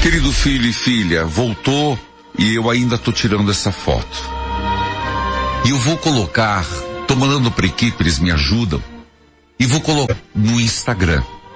Querido filho e filha, voltou e eu ainda tô tirando essa foto. E eu vou colocar, tô mandando pra equipe, eles me ajudam, e vou colocar no Instagram.